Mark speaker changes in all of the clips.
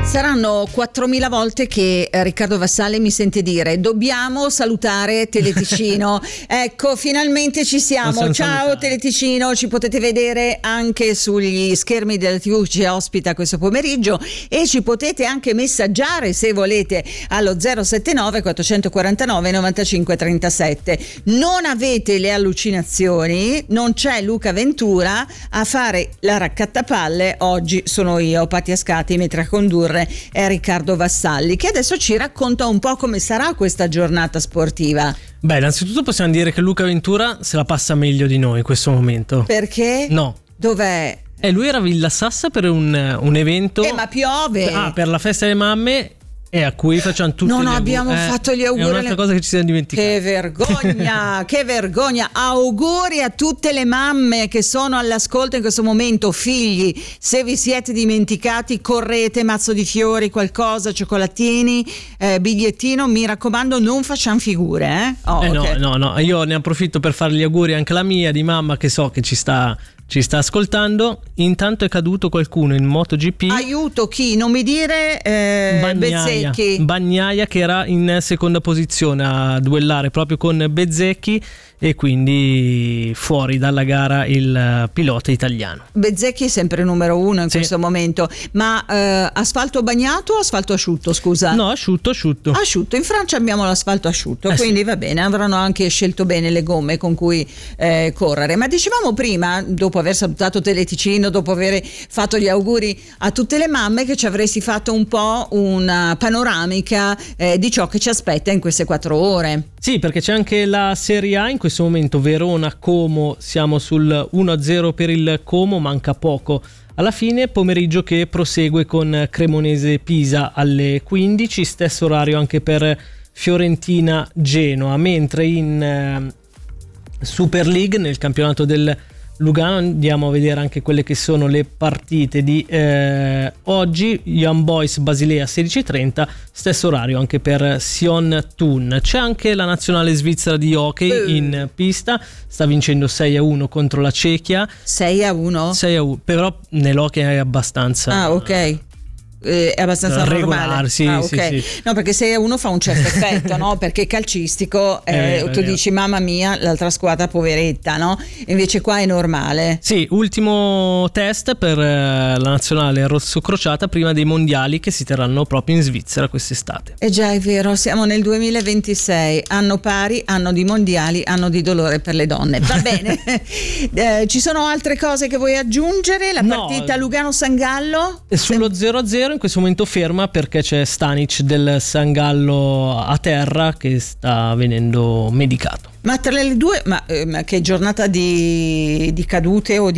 Speaker 1: Saranno 4.000 volte che Riccardo Vassalli mi sente dire: dobbiamo salutare Teleticino. Ecco, finalmente ci siamo. Ciao Teleticino, ci potete vedere anche sugli schermi della TV, ci ospita questo pomeriggio, e ci potete anche messaggiare se volete allo 079 449 95 37. Non avete le allucinazioni, non c'è Luca Ventura a fare la raccattapalle, oggi sono io, Patti Ascati, mentre a condurre è Riccardo Vassalli, che adesso ci racconta un po' come sarà questa giornata sportiva.
Speaker 2: Beh, innanzitutto possiamo dire che Luca Ventura se la passa meglio di noi in questo momento.
Speaker 1: Perché?
Speaker 2: No.
Speaker 1: Dov'è?
Speaker 2: Lui era a Villa Sassa per un evento.
Speaker 1: Ma piove!
Speaker 2: Per la festa delle mamme. E a cui facciamo tutti
Speaker 1: non
Speaker 2: gli
Speaker 1: abbiamo fatto gli auguri.
Speaker 2: È un'altra cosa che ci siamo dimenticati.
Speaker 1: Che vergogna, che vergogna. Auguri a tutte le mamme che sono all'ascolto in questo momento. Figli, se vi siete dimenticati, correte, mazzo di fiori, qualcosa, cioccolatini, bigliettino, mi raccomando, non facciamo figure, okay.
Speaker 2: No, io ne approfitto per fare gli auguri anche alla mia di mamma, che so che ci sta ascoltando. Intanto è caduto qualcuno in MotoGP.
Speaker 1: Aiuto, chi? Non mi dire Bezzecchi.
Speaker 2: Bagnaia, che era in seconda posizione a duellare proprio con Bezzecchi, e quindi fuori dalla gara il pilota italiano.
Speaker 1: Bezzecchi è sempre numero uno in questo momento. Ma asfalto bagnato o asfalto asciutto, scusa?
Speaker 2: No, asciutto.
Speaker 1: Asciutto, in Francia abbiamo l'asfalto asciutto, quindi va bene, avranno anche scelto bene le gomme con cui correre. Ma dicevamo prima, dopo aver salutato Teleticino, dopo aver fatto gli auguri a tutte le mamme, che ci avresti fatto un po' una panoramica di ciò che ci aspetta in queste 4 ore.
Speaker 2: Sì, perché c'è anche la Serie A in questo momento, Verona-Como, siamo sul 1-0 per il Como, manca poco alla fine. Pomeriggio che prosegue con Cremonese-Pisa alle 15, stesso orario anche per Fiorentina-Genoa, mentre in Super League, nel campionato del Lugano, andiamo a vedere anche quelle che sono le partite di oggi. Young Boys Basilea 16:30, stesso orario anche per Sion Thun. C'è anche la nazionale svizzera di hockey in pista, sta vincendo 6-1 contro la Cechia.
Speaker 1: 6-1?
Speaker 2: 6-1, però nell'hockey è abbastanza
Speaker 1: ok. È abbastanza normale.
Speaker 2: Sì.
Speaker 1: No, perché 6-1 fa un certo effetto, no? Perché calcistico tu dici mamma mia, l'altra squadra poveretta, no? Invece qua è normale.
Speaker 2: Sì, ultimo test per la nazionale rossocrociata prima dei mondiali che si terranno proprio in Svizzera quest'estate.
Speaker 1: Già, è vero, siamo nel 2026, anno pari, anno di mondiali, anno di dolore per le donne. Va bene. Ci sono altre cose che vuoi aggiungere? La partita Lugano-San Gallo?
Speaker 2: Sullo 0-0 in questo momento ferma, perché c'è Stanic del San Gallo a terra che sta venendo medicato.
Speaker 1: Ma tra le due, ma che giornata di cadute o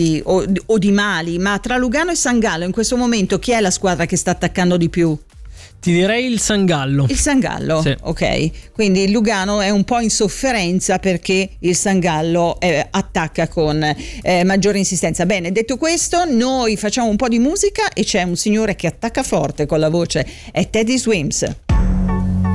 Speaker 1: di mali, ma tra Lugano e San Gallo in questo momento chi è la squadra che sta attaccando di più?
Speaker 2: Ti direi il San Gallo.
Speaker 1: Il San Gallo, sì. Ok. Quindi il Lugano è un po' in sofferenza perché il San Gallo attacca con maggiore insistenza. Bene, detto questo, noi facciamo un po' di musica e c'è un signore che attacca forte con la voce, è Teddy Swims.